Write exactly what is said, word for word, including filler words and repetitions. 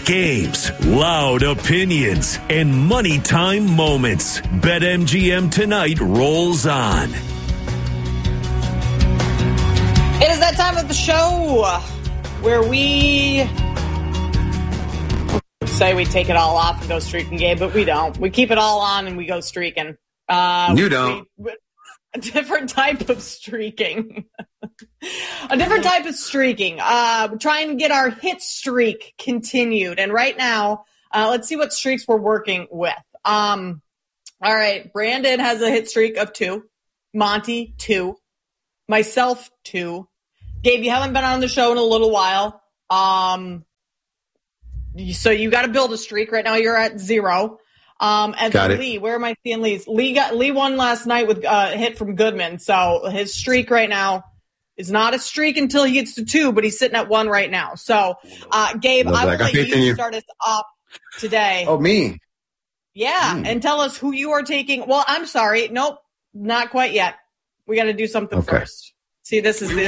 Fast games, loud opinions, and money time moments. BetMGM Tonight rolls on. It is that time of the show where we say we take it all off and go streaking, Gabe, but we don't. We keep it all on and we go streaking. Uh, you don't. We, a different type of streaking. a different type of streaking. Uh, we're trying to get our hit streak continued. And right now, uh, let's see what streaks we're working with. Um, all right. Brandon has a hit streak of two. Monty, two. Myself, two. Gabe, you haven't been on the show in a little while. Um, so you got to build a streak. Right now you're at zero. Um, and got then it. Lee, where am I seeing Lee's? Lee got, Lee won last night with uh, a hit from Goodman. So his streak right now is not a streak until he gets to two, but he's sitting at one right now. So, uh, Gabe, Love I will that. let you, you start us off today. Oh, me? Yeah. Hmm. And tell us who you are taking. Well, I'm sorry. Nope. Not quite yet. We got to do something Okay. first. See, this is the